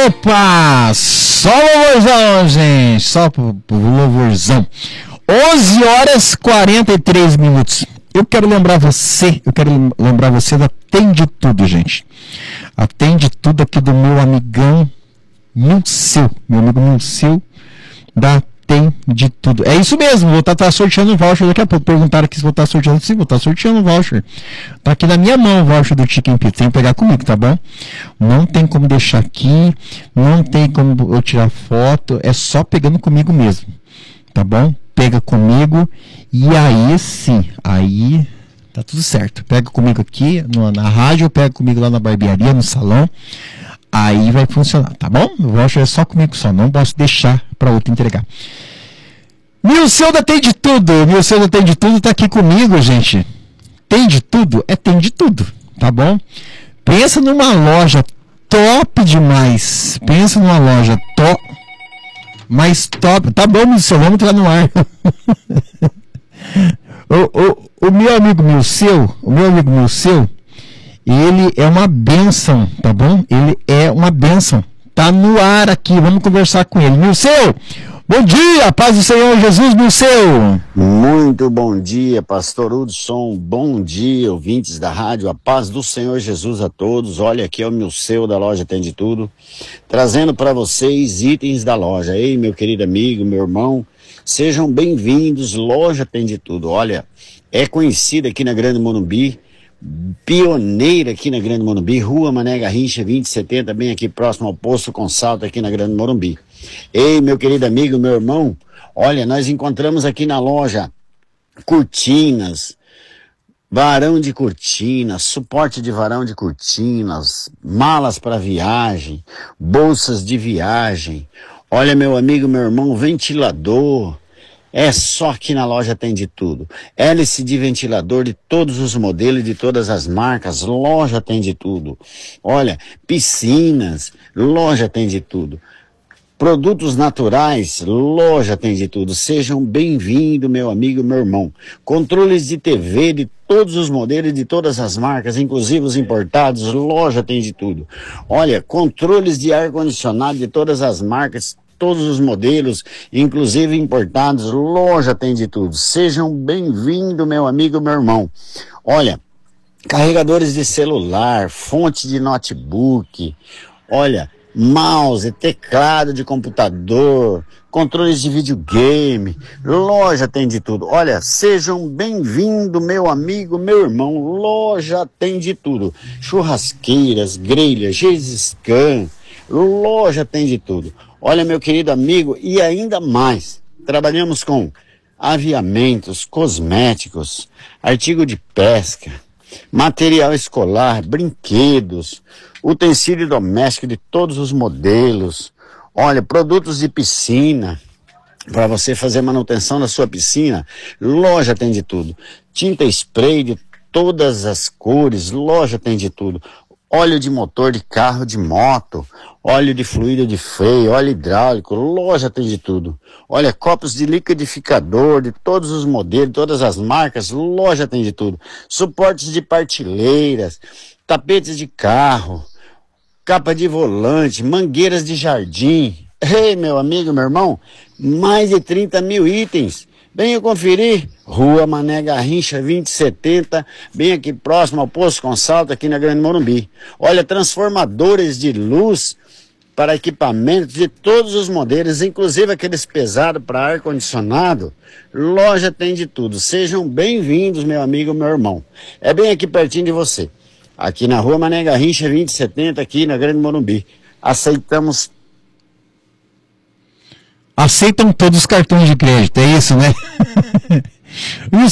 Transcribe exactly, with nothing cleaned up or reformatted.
Opa! Só louvorzão, gente. Só pro, pro louvorzão. onze horas e quarenta e três minutos. Eu quero lembrar você, eu quero lembrar você da Atende Tudo, gente. Atende Tudo aqui do meu amigão Milceu. Meu amigo Milceu da Atende Tudo. É isso mesmo, vou estar tá, tá sorteando o voucher daqui a pouco. Perguntaram aqui se vou estar tá sorteando. Sim, vou estar tá sorteando o voucher. Tá aqui na minha mão o voucher do Chicken Pizza. Tem que pegar comigo, tá bom? Não tem como deixar aqui, não tem como eu tirar foto, é só pegando comigo mesmo, tá bom? Pega comigo e aí sim, aí tá tudo certo. Pega comigo aqui no, na rádio, pega comigo lá na barbearia, no salão, aí vai funcionar, tá bom? O voucher é só comigo só, não posso deixar para outro entregar. Milceu da Tem de Tudo, Milceu da Tem de Tudo tá aqui comigo, gente. Tem de tudo? É tem de tudo, tá bom? Pensa numa loja top demais, pensa numa loja top, mas top, tá bom, Milceu, vamos entrar no ar. o, o, o meu amigo Milceu, o meu amigo Milceu, ele é uma bênção, tá bom? Ele é uma bênção, tá no ar aqui, vamos conversar com ele. Milceu, bom dia, paz do Senhor Jesus, Milceu. Muito bom dia, pastor Hudson, bom dia, ouvintes da rádio, a paz do Senhor Jesus a todos. Olha, aqui é o Milceu da loja Tem de Tudo, trazendo para vocês itens da loja. Ei, meu querido amigo, meu irmão, sejam bem-vindos, loja Tem de Tudo. Olha, é conhecida aqui na Grande Morumbi, pioneira aqui na Grande Morumbi, Rua Mané Garrincha vinte e setenta, bem aqui próximo ao Posto Consalto aqui na Grande Morumbi. Ei, meu querido amigo, meu irmão, olha, nós encontramos aqui na loja cortinas, varão de cortinas, suporte de varão de cortinas, malas para viagem, bolsas de viagem. Olha, meu amigo, meu irmão, ventilador. É só aqui na loja Tem de Tudo. Hélice de ventilador de todos os modelos, de todas as marcas, loja Tem de Tudo. Olha, piscinas, loja Tem de Tudo. Produtos naturais, loja Tem de Tudo. Sejam bem-vindos, meu amigo, meu irmão. Controles de T V de todos os modelos, de todas as marcas, inclusive os importados, loja Tem de Tudo. Olha, controles de ar-condicionado de todas as marcas, todos os modelos, inclusive importados, loja Tem de Tudo. Sejam bem-vindos, meu amigo, meu irmão. Olha, carregadores de celular, fonte de notebook, olha, mouse, teclado de computador, controles de videogame, loja Tem de Tudo. Olha, sejam bem-vindos, meu amigo, meu irmão, loja Tem de Tudo. Churrasqueiras, grelhas, Gescan, loja Tem de Tudo. Olha, meu querido amigo, e ainda mais, trabalhamos com aviamentos, cosméticos, artigo de pesca, material escolar, brinquedos, utensílio doméstico de todos os modelos. Olha, produtos de piscina, para você fazer manutenção da sua piscina, loja Tem de Tudo. Tinta spray de todas as cores, loja Tem de Tudo. Óleo de motor de carro, de moto, óleo de fluido de freio, óleo hidráulico, loja Tem de Tudo. Olha, copos de liquidificador de todos os modelos, todas as marcas, loja Tem de Tudo. Suportes de partilheiras, tapetes de carro, capa de volante, mangueiras de jardim. Ei, meu amigo, meu irmão, mais de trinta mil itens. Venha conferir, Rua Mané Garrincha vinte e setenta, bem aqui próximo ao Posto Consalto, aqui na Grande Morumbi. Olha, transformadores de luz para equipamentos de todos os modelos, inclusive aqueles pesados para ar-condicionado, loja Tem de Tudo. Sejam bem-vindos, meu amigo, meu irmão. É bem aqui pertinho de você, aqui na Rua Mané Garrincha vinte e setenta, aqui na Grande Morumbi. Aceitamos Aceitam todos os cartões de crédito, é isso, né?